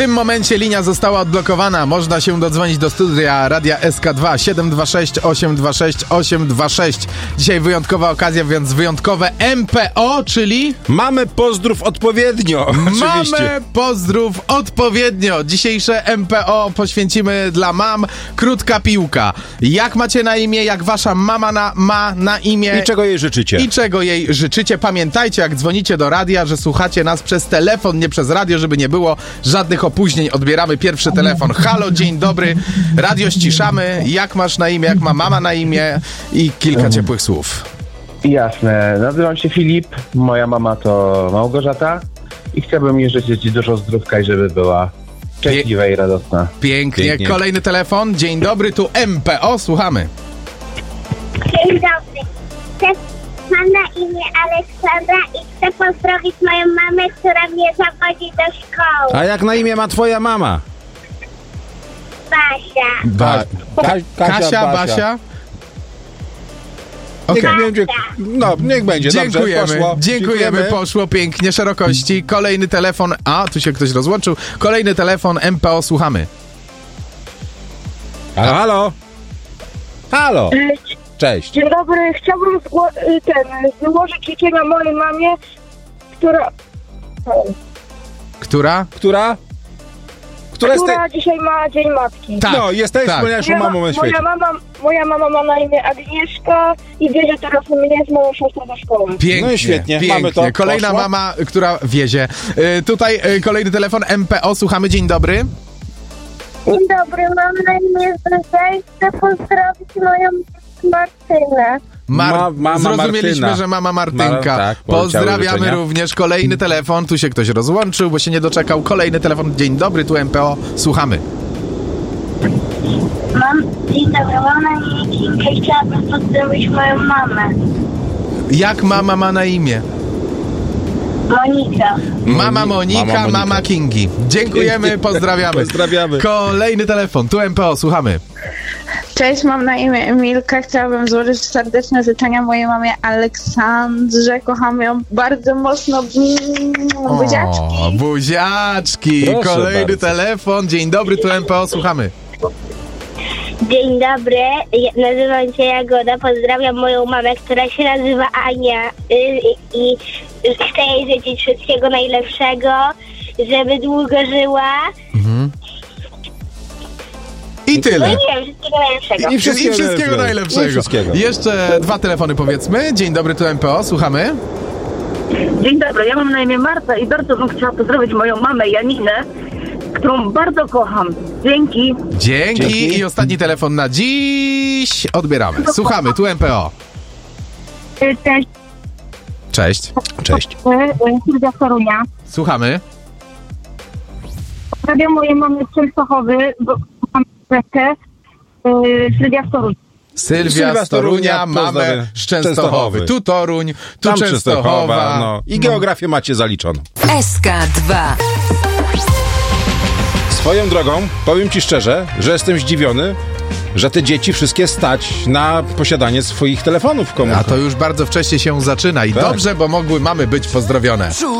tym momencie linia została odblokowana. Można się dodzwonić do studia Radia SK2 726 826 826. Dzisiaj wyjątkowa okazja, więc wyjątkowe MPO, czyli... Mamy pozdrów odpowiednio, oczywiście. Mamy pozdrów odpowiednio. Dzisiejsze MPO poświęcimy dla mam. Krótka piłka. Jak macie na imię, jak wasza mama ma na imię... I czego jej życzycie? I czego jej życzycie. Pamiętajcie, jak dzwonicie do radia, że słuchacie nas przez telefon, nie przez radio, żeby nie było żadnych opóźnień. Odbieramy pierwszy telefon. Halo, dzień dobry. Radio ściszamy. Jak masz na imię, jak ma mama na imię i kilka ciepłych słów. Jasne. Nazywam się Filip, moja mama to Małgorzata i chciałbym jej życzyć dużo zdrówka i żeby była szczęśliwa i radosna. Pięknie. Kolejny telefon. Dzień dobry, tu MPO. Słuchamy. Dzień dobry. Mam na imię Aleksandra i chcę pozdrowić moją mamę, która mnie zawodzi do szkoły. A jak na imię ma twoja mama? Basia. Kasia, Basia? Okej. Niech będzie. Dziękujemy. Dobrze, poszło. Dziękujemy, poszło pięknie, szerokości. Kolejny telefon. A, tu się ktoś rozłączył. Kolejny telefon MPO, słuchamy. Halo? Halo? Cześć. Dzień dobry, chciałbym złożyć życzenia mojej mamie, która dzisiaj ma Dzień Matki. Tak, no, jesteś najlepszą mamą na świecie. Moja mama ma na imię Agnieszka i wiezie teraz mnie z moją siostrą do szkoły. Pięknie, no i świetnie. Pięknie. Mamy to. Kolejna Poszło? mama, która wiezie. Tutaj kolejny telefon MPO, słuchamy. Dzień dobry. Dzień dobry, mam na imię Zuzia i chcę pozdrowić moją Martynę. Zrozumieliśmy, Martyna. że mama Martynka. Tak, pozdrawiamy również. Kolejny telefon. Tu się ktoś rozłączył, bo się nie doczekał. Kolejny telefon. Dzień dobry, tu MPO. Słuchamy. Dzień dobry, mam na imię Kinga i chciałabym pozdrowić moją mamę. Jak mama ma na imię? Monika. Mama Monika, mama Kingi. Dziękujemy, pozdrawiamy. Pozdrawiamy. Kolejny telefon. Tu MPO, słuchamy. Cześć, mam na imię Emilka. Chciałabym złożyć serdeczne życzenia mojej mamie Aleksandrze. Kocham ją bardzo mocno. Buziaczki. O, buziaczki. Proszę Kolejny bardzo. telefon. Dzień dobry, tu MPO, słuchamy. Dzień dobry, nazywam się Jagoda, pozdrawiam moją mamę, która się nazywa Ania i chcę jej życzyć wszystkiego najlepszego, żeby długo żyła. I tyle. No nie wiem, wszystkiego najlepszego. I wszystkiego najlepszego. I wszystkiego. Jeszcze dwa telefony, powiedzmy. Dzień dobry, tu MPO, słuchamy. Dzień dobry, ja mam na imię Marta i bardzo bym chciała pozdrowić moją mamę Janinę, którą bardzo kocham. Dzięki. Dzięki. I ostatni telefon na dziś. Odbieramy. Słuchamy, tu MPO. Cześć. Cześć. Cześć. Sylwia z Torunia. Słuchamy. Pozdrawiam mojej mamy z Częstochowy, bo mam rzekę. Sylwia z Torunia. Sylwia z Torunia, mamę pozdrawiam. z Częstochowy. Tu Toruń, tu Tam Częstochowa. no. I geografię macie zaliczoną. SK2. Swoją drogą, powiem ci szczerze, że jestem zdziwiony, że te dzieci wszystkie stać na posiadanie swoich telefonów komórkowych. A to już bardzo wcześnie się zaczyna i Tak. dobrze, bo mogły mamy być pozdrowione.